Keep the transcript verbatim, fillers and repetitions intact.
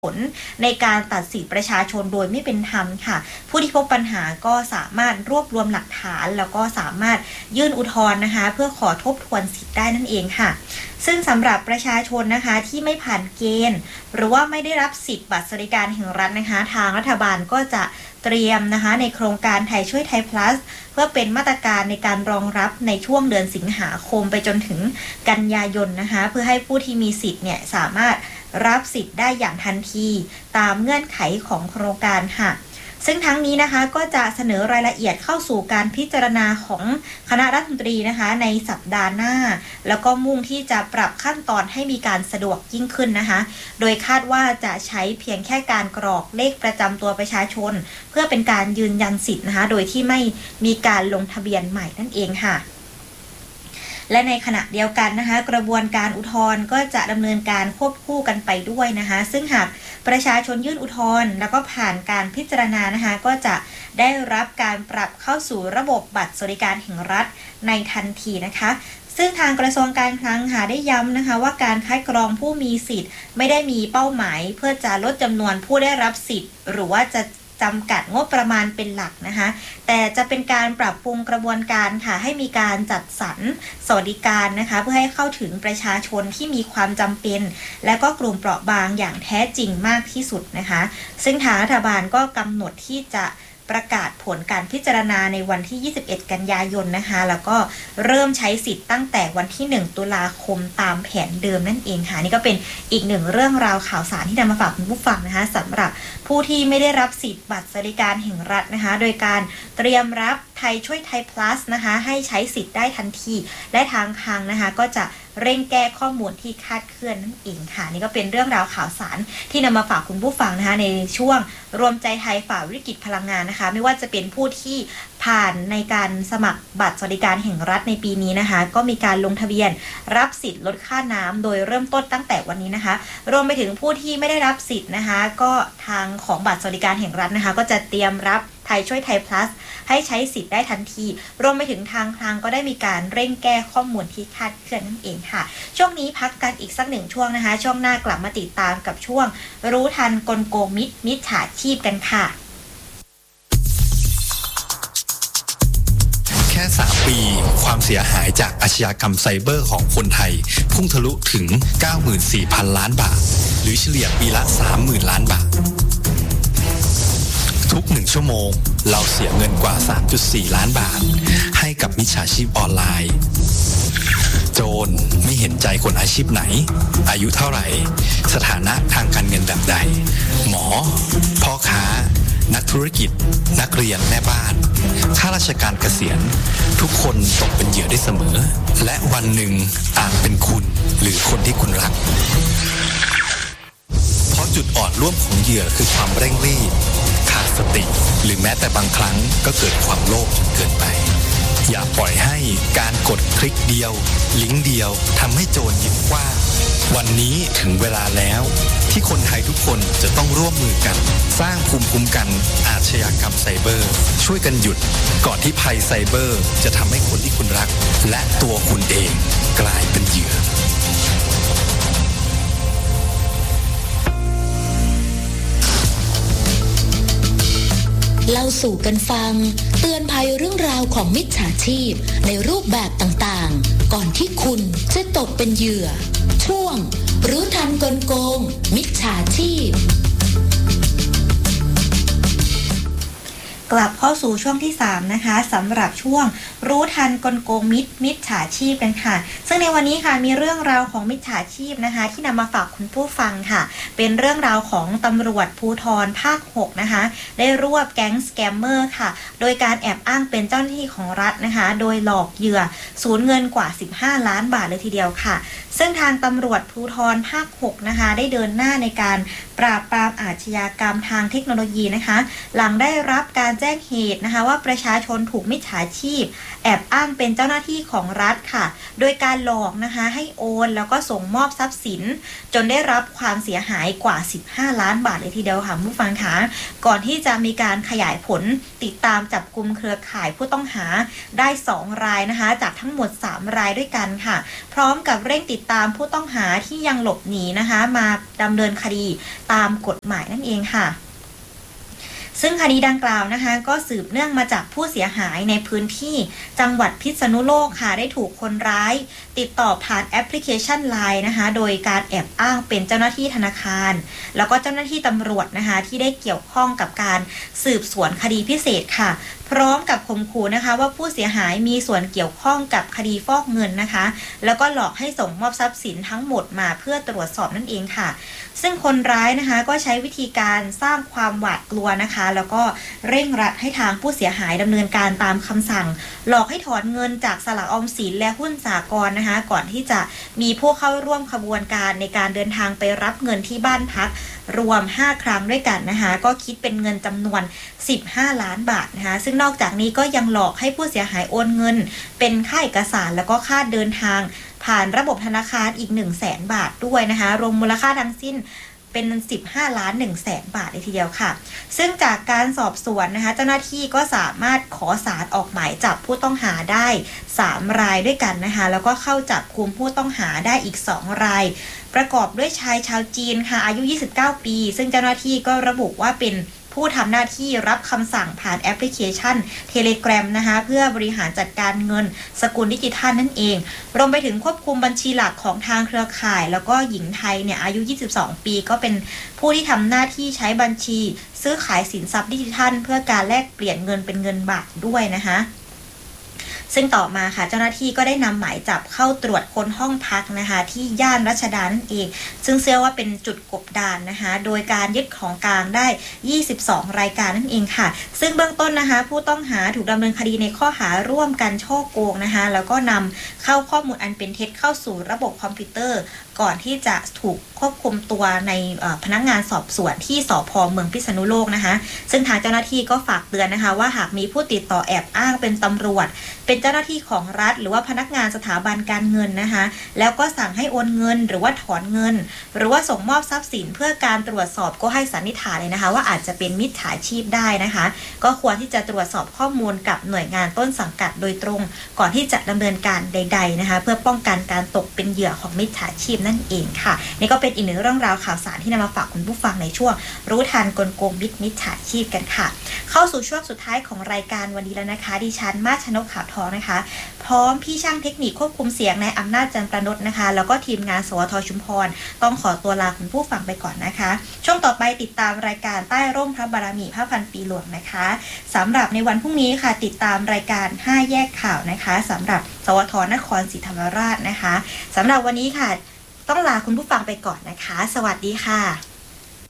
ผลในการตัดสิทธิประชาชนโดยไม่เป็นธรรมค่ะผู้ที่พบปัญหาก็สามารถรวบรวมหลักฐานแล้วก็สามารถยื่นอุทธรณ์นะคะเพื่อขอทบทวนสิทธิ์ได้นั่นเองค่ะซึ่งสำหรับประชาชนนะคะที่ไม่ผ่านเกณฑ์หรือว่าไม่ได้รับสิทธิ์บัตรสวัสดิการแห่งรัฐนะคะทางรัฐบาลก็จะเตรียมนะคะในโครงการไทยช่วยไทย plus เพื่อเป็นมาตรการในการรองรับในช่วงเดือนสิงหาคมไปจนถึงกันยายนนะคะเพื่อให้ผู้ที่มีสิทธิ์เนี่ยสามารถรับสิทธิ์ได้อย่างทันทีตามเงื่อนไขของโครงการค่ะซึ่งทั้งนี้นะคะก็จะเสนอรายละเอียดเข้าสู่การพิจารณาของคณะรัฐมนตรีนะคะในสัปดาห์หน้าแล้วก็มุ่งที่จะปรับขั้นตอนให้มีการสะดวกยิ่งขึ้นนะคะโดยคาดว่าจะใช้เพียงแค่การกรอกเลขประจำตัวประชาชนเพื่อเป็นการยืนยันสิทธิ์นะคะโดยที่ไม่มีการลงทะเบียนใหม่นั่นเองค่ะและในขณะเดียวกันนะคะกระบวนการอุทธรณ์ก็จะดำเนินการควบคู่กันไปด้วยนะคะซึ่งหากประชาชนยื่นอุทธรณ์แล้วก็ผ่านการพิจารณานะคะก็จะได้รับการปรับเข้าสู่ระบบบัตรสวัสดิการแห่งรัฐในทันทีนะคะซึ่งทางกระทรวงการคลังค่ะได้ย้ำนะคะว่าการคัดกรองผู้มีสิทธิ์ไม่ได้มีเป้าหมายเพื่อจะลดจำนวนผู้ได้รับสิทธิ์หรือว่าจะจำกัดงบประมาณเป็นหลักนะคะแต่จะเป็นการปรับปรุงกระบวนการค่ะให้มีการจัดสรรสวัสดิการนะคะเพื่อให้เข้าถึงประชาชนที่มีความจำเป็นและก็กลุ่มเปราะบางอย่างแท้จริงมากที่สุดนะคะซึ่งทางรัฐบาลก็กำหนดที่จะประกาศผลการพิจารณาในวันที่ยี่สิบเอ็ดกันยายนนะคะแล้วก็เริ่มใช้สิทธิ์ตั้งแต่วันที่หนึ่งตุลาคมตามแผนเดิมนั่นเองค่ะนี่ก็เป็นอีกหนึ่งเรื่องราวข่าวสารที่นำมาฝากคุณผู้ฟังนะคะสำหรับผู้ที่ไม่ได้รับสิทธิ์บัตรสวัสดิการแห่งรัฐนะคะโดยการเตรียมรับไทยช่วยไทย plus นะคะให้ใช้สิทธิ์ได้ทันทีและทางทางนะคะก็จะเร่งแก้ข้อมูลที่คลาดเคลื่อนนั่นเองค่ะนี่ก็เป็นเรื่องราวข่าวสารที่นำมาฝากคุณผู้ฟังนะคะในช่วงรวมใจไทยฝ่าวิกฤตพลังงานนะคะไม่ว่าจะเป็นผู้ที่ผ่านในการสมัครบัตรสวัสดิการแห่งรัฐในปีนี้นะคะก็มีการลงทะเบียนรับสิทธิ์ลดค่าน้ำโดยเริ่มต้นตั้งแต่วันนี้นะคะรวมไปถึงผู้ที่ไม่ได้รับสิทธิ์นะคะก็ทางของบัตรสวัสดิการแห่งรัฐนะคะก็จะเตรียมรับไทยช่วยไทย plus ให้ใช้สิทธิ์ได้ทันทีรวมไปถึงทางคลังก็ได้มีการเร่งแก้ข้อมูลที่คลาดเคลื่อนนั่นเองค่ะช่วงนี้พักกันอีกสักหนึ่งช่วงนะคะช่วงหน้ากลับมาติดตามกับช่วงรู้ทันกลโกงมิจมิจฉาชีพกันค่ะแค่สามปีความเสียหายจากอาชญากรรมไซเบอร์ของคนไทยพุ่งทะลุถึง เก้าหมื่นสี่พัน ล้านบาทหรือเฉลี่ยปีละ สามหมื่น ล้านบาททุกหนึ่งชั่วโมงเราเสียเงินกว่า สามจุดสี่ ล้านบาทให้กับมิจฉาชีพออนไลน์โจรไม่เห็นใจคนอาชีพไหนอายุเท่าไหร่สถานะทางการเงินแบบใดหมอพ่อค้านักธุรกิจนักเรียนแม่บ้านข้าราชการเกษียณทุกคนตกเป็นเหยื่อได้เสมอและวันหนึ่งอาจเป็นคุณหรือคนที่คุณรักเพราะจุดอ่อนร่วมของเหยื่อคือความเร่งรีบขาดสติหรือแม้แต่บางครั้งก็เกิดความโลภจนเกินไปอย่าปล่อยให้การกดคลิกเดียวลิงก์เดียวทำให้โจรยิ้มกว้างวันนี้ถึงเวลาแล้วที่คนไทยทุกคนจะต้องร่วมมือกันสร้างภูมิคุ้มกันอาชญากรรมไซเบอร์ช่วยกันหยุดก่อนที่ภัยไซเบอร์จะทำให้คนที่คุณรักและตัวคุณเองกลายเป็นเหยื่อเล่าสู่กันฟังเตือนภัยเรื่องราวของมิจฉาชีพในรูปแบบต่างๆก่อนที่คุณจะตกเป็นเหยื่อช่วงรู้ทันกลโกงมิจฉาชีพกลับเข้าสู่ช่วงที่สามนะคะสำหรับช่วงรู้ทันกลโกงมิจมิจฉาชีพกันค่ะซึ่งในวันนี้ค่ะมีเรื่องราวของมิจฉาชีพนะคะที่นำมาฝากคุณผู้ฟังค่ะเป็นเรื่องราวของตำรวจภูธรภาคหกนะคะได้รวบแก๊งสแกมเมอร์ค่ะโดยการแอบอ้างเป็นเจ้าหน้าที่ของรัฐนะคะโดยหลอกเหยื่อสูญเงินกว่าสิบห้าล้านบาทเลยทีเดียวค่ะซึ่งทางตำรวจภูธรภาคหกนะคะได้เดินหน้าในการปราบปรามอาชญากรรมทางเทคโนโลยีนะคะหลังได้รับการแจ้งเหตุนะคะว่าประชาชนถูกมิจฉาชีพแอบอ้างเป็นเจ้าหน้าที่ของรัฐค่ะโดยการหลอกนะคะให้โอนแล้วก็ส่งมอบทรัพย์สินจนได้รับความเสียหายกว่าสิบห้าล้านบาทเลยทีเดียวค่ะผู้ฟังคะก่อนที่จะมีการขยายผลติดตามจับกุมเครือข่ายผู้ต้องหาได้สองรายนะคะจากทั้งหมดสามรายด้วยกันค่ะพร้อมกับเร่งติดตามผู้ต้องหาที่ยังหลบหนีนะคะมาดำเนินคดีตามกฎหมายนั่นเองค่ะซึ่งคดีดังกล่าวนะคะก็สืบเนื่องมาจากผู้เสียหายในพื้นที่จังหวัดพิษณุโลกค่ะได้ถูกคนร้ายติดต่อผ่านแอปพลิเคชัน ไลน์ นะคะโดยการแอบอ้างเป็นเจ้าหน้าที่ธนาคารแล้วก็เจ้าหน้าที่ตำรวจนะคะที่ได้เกี่ยวข้องกับการสืบสวนคดีพิเศษค่ะพร้อมกับข่มขู่นะคะว่าผู้เสียหายมีส่วนเกี่ยวข้องกับคดีฟอกเงินนะคะแล้วก็หลอกให้ส่งมอบทรัพย์สินทั้งหมดมาเพื่อตรวจสอบนั่นเองค่ะซึ่งคนร้ายนะคะก็ใช้วิธีการสร้างความหวาดกลัวนะคะแล้วก็เร่งรัดให้ทางผู้เสียหายดำเนินการตามคำสั่งหลอกให้ถอนเงินจากสลากออมสินและหุ้นสหกรณ์นะคะก่อนที่จะมีผู้เข้าร่วมขบวนการในการเดินทางไปรับเงินที่บ้านพักรวมห้าครั้งด้วยกันนะคะก็คิดเป็นเงินจำนวนสิบห้าล้านบาทนะคะซึ่งนอกจากนี้ก็ยังหลอกให้ผู้เสียหายโอนเงินเป็นค่าเอกสารแล้วก็ค่าเดินทางผ่านระบบธนาคารอีก หนึ่งแสนบาทด้วยนะคะรวมมูลค่าทั้งสิ้นเป็นสิบห้าล้านหนึ่งแสนบาทเลยทีเดียวค่ะซึ่งจากการสอบสวนนะคะเจ้าหน้าที่ก็สามารถขอศาลออกหมายจับผู้ต้องหาได้สามรายด้วยกันนะคะแล้วก็เข้าจับกุมผู้ต้องหาได้อีกสองรายประกอบด้วยชายชาวจีนค่ะอายุยี่สิบเก้าปีซึ่งเจ้าหน้าที่ก็ระบุว่าเป็นผู้ทำหน้าที่รับคำสั่งผ่านแอปพลิเคชัน Telegram นะคะเพื่อบริหารจัดการเงินสกุลดิจิทัลนั่นเองรวมไปถึงควบคุมบัญชีหลักของทางเครือข่ายแล้วก็หญิงไทยเนี่ยอายุยี่สิบสองปีก็เป็นผู้ที่ทำหน้าที่ใช้บัญชีซื้อขายสินทรัพย์ดิจิทัลเพื่อการแลกเปลี่ยนเงินเป็นเงินบาทด้วยนะคะซึ่งต่อมาค่ะเจ้าหน้าที่ก็ได้นำหมายจับเข้าตรวจค้นห้องพักนะคะที่ย่านรัชดานั่นเองซึ่งเชื่อว่าเป็นจุดกบดานนะคะโดยการยึดของกลางได้ยี่สิบสองรายการนั่นเองค่ะซึ่งเบื้องต้นนะคะผู้ต้องหาถูกดำเนินคดีในข้อหาร่วมกันฉ้อโกงนะคะแล้วก็นำเข้าข้อมูลอันเป็นเท็จเข้าสู่ระบบคอมพิวเตอร์ก่อนที่จะถูกควบคุมตัวในพนักงานสอบสวนที่สภ.เมืองพิษณุโลกนะคะซึ่งทางเจ้าหน้าที่ก็ฝากเตือนนะคะว่าหากมีผู้ติดต่อแอบอ้างเป็นตำรวจเป็นเจ้าหน้าที่ของรัฐหรือว่าพนักงานสถาบันการเงินนะคะแล้วก็สั่งให้โอนเงินหรือว่าถอนเงินหรือว่าส่งมอบทรัพย์สินเพื่อการตรวจสอบก็ให้สันนิษฐานเลยนะคะว่าอาจจะเป็นมิจฉาชีพได้นะคะก็ควรที่จะตรวจสอบข้อมูลกับหน่วยงานต้นสังกัดโดยตรงก่อนที่จะดำเนินการใดๆนะคะเพื่อป้องกันการตกเป็นเหยื่อของมิจฉาชีพนั่นเองค่ะนี่ก็เป็นอีกหนึ่งเรื่องราวข่าวสารที่นำมาฝากคุณผู้ฟังในช่วงรู้ทันกลโกงมิจฉาชีพกันค่ะเข้าสู่ช่วงสุดท้ายของรายการวันนี้แล้วนะคะดิฉันมาชนกขาวทองนะคะพร้อมพี่ช่างเทคนิคควบคุมเสียงในอำนาจจันทร์ประนดนะคะแล้วก็ทีมงานสวทชุมพรต้องขอตัวลาคุณผู้ฟังไปก่อนนะคะช่วงต่อไปติดตามรายการใต้ร่มพระบารมีพระพันปีหลวงนะคะสำหรับในวันพรุ่งนี้ค่ะติดตามรายการห้าแยกข่าวนะคะสำหรับสวทนครศรีธรรมราชนะคะสำหรับวันนี้ค่ะต้องลาคุณผู้ฟังไปก่อนนะคะสวัสดีค่ะ